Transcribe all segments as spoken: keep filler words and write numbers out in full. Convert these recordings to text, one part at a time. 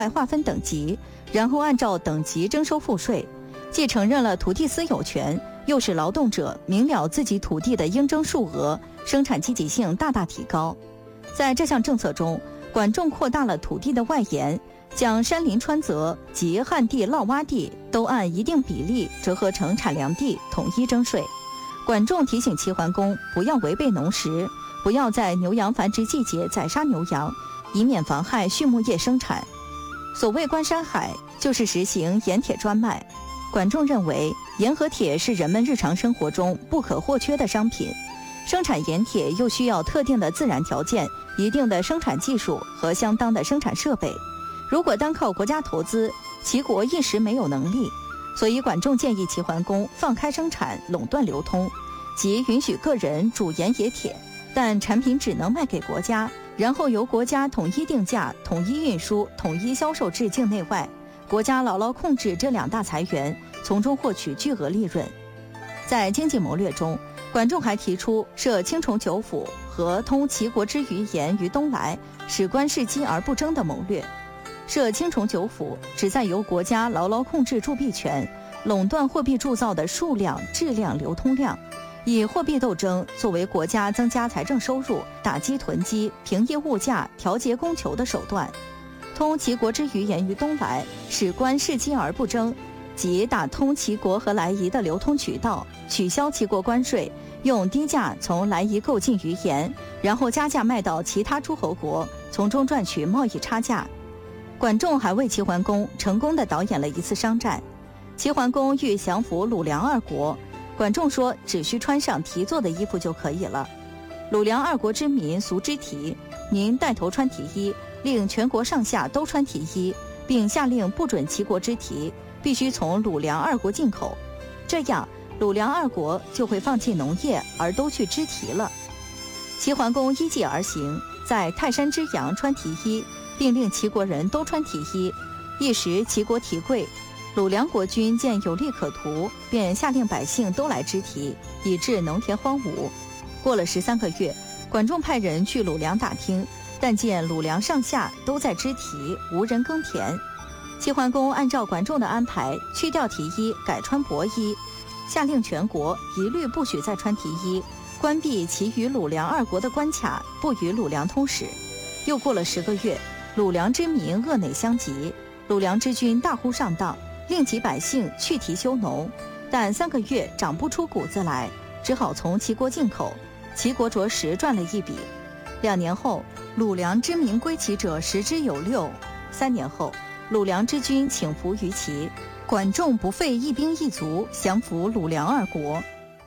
划分等级，然后按照等级征收赋税，既承认了土地私有权，又使劳动者明了自己土地的应征数额，生产积极性大大提高。在这项政策中，管仲扩大了土地的外延，将山林川泽及旱地涝洼地都按一定比例折合成产粮地，统一征税。管仲提醒齐桓公不要违背农时，不要在牛羊繁殖季节宰杀牛羊，以免妨害畜牧业生产。所谓关山海，就是实行盐铁专卖。管仲认为，盐和铁是人们日常生活中不可或缺的商品，生产盐铁又需要特定的自然条件、一定的生产技术和相当的生产设备。如果单靠国家投资，齐国一时没有能力。所以管仲建议齐桓公放开生产，垄断流通，即允许个人主盐冶铁，但产品只能卖给国家，然后由国家统一定价、统一运输、统一销售至境内外，国家牢牢控制这两大财源，从中获取巨额利润。在经济谋略中，管仲还提出设青虫九府和通齐国之于盐于东来，使官事机而不争的谋略。设青虫九府旨在由国家牢牢控制铸币权，垄断货币铸造的数量、质量、流通量，以货币斗争作为国家增加财政收入、打击囤积、平抑物价、调节供求的手段。通齐国之于盐于东来，使官事机而不争，即打通齐国和莱夷的流通渠道，取消齐国关税，用低价从莱夷购进于盐，然后加价卖到其他诸侯国，从中赚取贸易差价。管仲还为齐桓公成功地导演了一次商战。齐桓公欲降服鲁梁二国，管仲说只需穿上提做的衣服就可以了。鲁梁二国之民俗之提，您带头穿提衣，令全国上下都穿提衣，并下令不准齐国之提，必须从鲁梁二国进口，这样鲁梁二国就会放弃农业而都去织提了。齐桓公依计而行，在泰山之阳穿提衣，并令齐国人都穿提衣，一时齐国提贵。鲁梁国君见有利可图，便下令百姓都来织提，以致农田荒芜。过了十三个月，管仲派人去鲁梁打听，但见鲁梁上下都在织提，无人耕田。齐桓公按照管仲的安排，去掉提衣，改穿帛衣，下令全国一律不许再穿提衣，关闭其与鲁梁二国的关卡，不与鲁梁通使。又过了十个月，鲁梁之民恶馁相及，鲁梁之君大呼上当，令其百姓去提休农，但三个月长不出谷子来，只好从齐国进口。齐国着实赚了一笔。两年后，鲁梁之民归齐者十之有六。三年后，鲁梁之君请服于齐，管仲不费一兵一卒，降服鲁梁二国。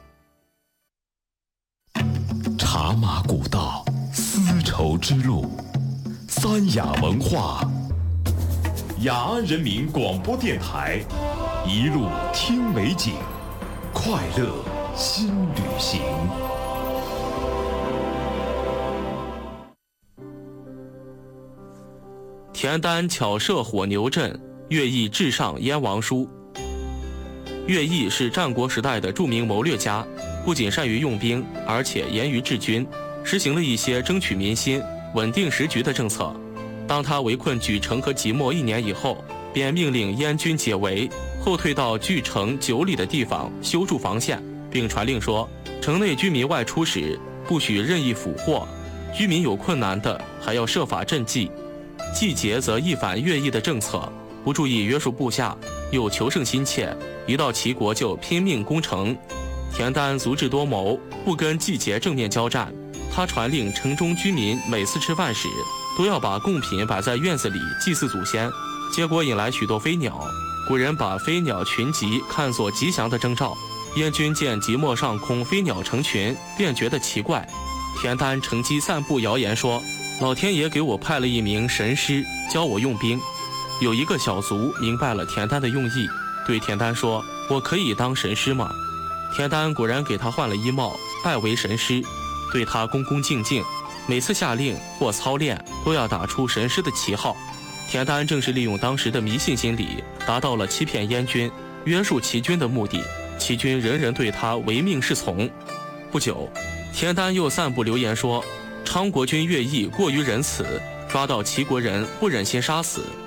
茶马古道，丝绸之路，三雅文化。雅安人民广播电台，一路听美景，快乐新旅行。 田丹巧设火牛阵，乐毅至上燕王书。乐毅是战国时代的著名谋略家，不仅善于用兵，而且严于治军，实行了一些争取民心、稳定时局的政策。当他围困莒城和即墨一年以后，便命令燕军解围，后退到距城九里的地方修筑防线，并传令说，城内居民外出时不许任意俘获，居民有困难的还要设法赈济。季节则一反乐毅的政策，不注意约束部下，又求胜心切，一到齐国就拼命攻城。田丹足智多谋，不跟季节正面交战，他传令城中居民每次吃饭时都要把贡品摆在院子里祭祀祖先，结果引来许多飞鸟。古人把飞鸟群集看作吉祥的征兆，燕军见即墨上空飞鸟成群，便觉得奇怪。田丹乘机散布谣言说，老天爷给我派了一名神师教我用兵。有一个小卒明白了田丹的用意，对田丹说，我可以当神师吗？田丹果然给他换了衣帽，拜为神师，对他恭恭敬敬，每次下令或操练都要打出神师的旗号。田丹正是利用当时的迷信心理，达到了欺骗燕军、约束齐军的目的，齐军人人对他唯命是从。不久，田丹又散布流言说，昌国君乐毅过于仁慈，抓到齐国人不忍心杀死，